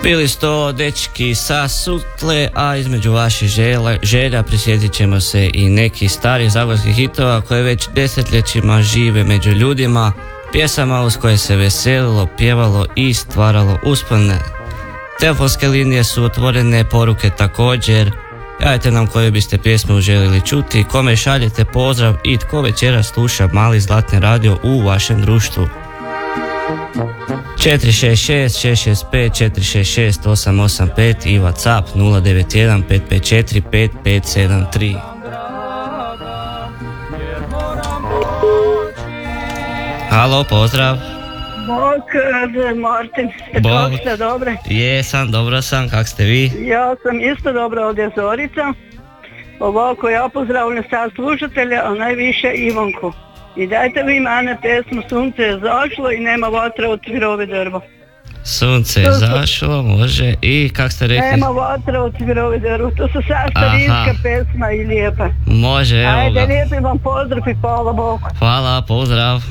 Bili su to dečki sa Sutle, a između vaših želja prisjetit ćemo se i nekih starih zagorskih hitova koje već desetljećima žive među ljudima, pjesama uz koje se veselilo, pjevalo i stvaralo uspomene. Telefonske linije su otvorene, poruke također. Javite nam koje biste pjesme željeli čuti, kome šaljete pozdrav i tko večeras sluša Mali zlatni radio u vašem društvu. 466 665 466 885 i WhatsApp 091 554 5573. Halo, pozdrav. Bok, Martin, kako ste dobre? Jesam, dobro sam, kak ste vi? Ja sam isto dobra ovdje Zorica. Ovako ja pozdravljam sad slušatelja, a najviše Ivonku. I dajte vi mene pesmu Sunce je zašlo i nema vatra od cvirove drvo. Sunce je zašlo, može. I kak ste rekli? Nema vatra od cvirove drvo. To su sad starinska pesma i lijepa. Može, evo ga. Ajde, lijepi vam pozdrav i hvala Bogu. Hvala, pozdrav.